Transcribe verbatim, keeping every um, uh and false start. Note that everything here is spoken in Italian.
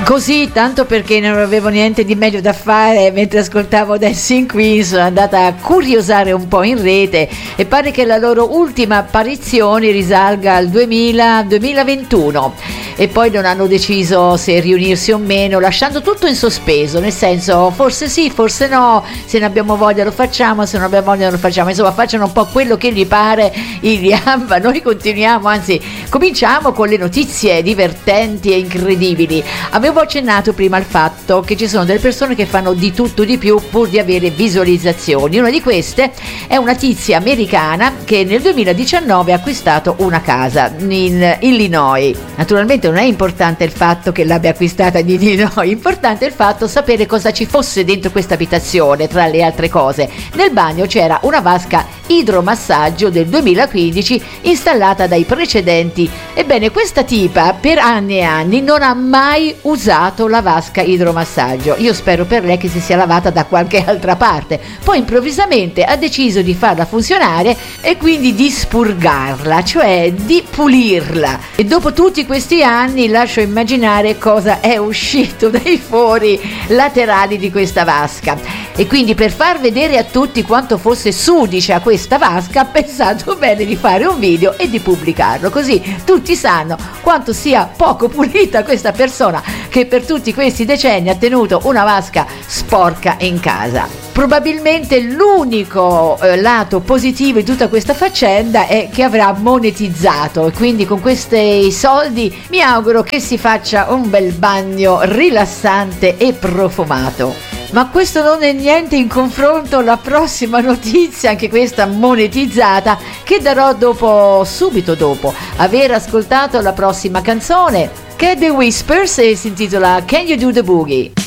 Così, tanto perché non avevo niente di meglio da fare mentre ascoltavo Dancing Queen, sono andata a curiosare un po' in rete e pare che la loro ultima apparizione risalga al duemila duemilaventuno e poi non hanno deciso se riunirsi o meno, lasciando tutto in sospeso, nel senso forse sì, forse no, se ne abbiamo voglia lo facciamo, se non abbiamo voglia non lo facciamo, insomma facciano un po' quello che gli pare i Liamba. Noi continuiamo, anzi cominciamo con le notizie divertenti e incredibili. Avevo accennato prima al fatto che ci sono delle persone che fanno di tutto di più pur di avere visualizzazioni. Una di queste è una tizia americana che nel duemiladiciannove ha acquistato una casa in Illinois. Naturalmente non è importante il fatto che l'abbia acquistata in Illinois, importante è il fatto sapere cosa ci fosse dentro questa abitazione. Tra le altre cose, nel bagno c'era una vasca idromassaggio del duemilaquindici installata dai precedenti. Ebbene, questa tipa per anni e anni non ha mai usato la vasca idromassaggio. Io spero per lei che si sia lavata da qualche altra parte. Poi improvvisamente ha deciso di farla funzionare e quindi di spurgarla, cioè di pulirla. E dopo tutti questi anni lascio immaginare cosa è uscito dai fori laterali di questa vasca. E quindi, per far vedere a tutti quanto fosse sudice a questa vasca, ha pensato bene di fare un video e di pubblicarlo, così tutti sanno quanto sia poco pulita questa persona che per tutti questi decenni ha tenuto una vasca sporca in casa. Probabilmente l'unico eh, lato positivo di tutta questa faccenda è che avrà monetizzato e quindi con questi soldi mi auguro che si faccia un bel bagno rilassante e profumato. Ma questo non è niente in confronto alla prossima notizia, anche questa monetizzata, che darò dopo, subito dopo aver ascoltato la prossima canzone, che è The Whispers e si intitola Can You Do The Boogie?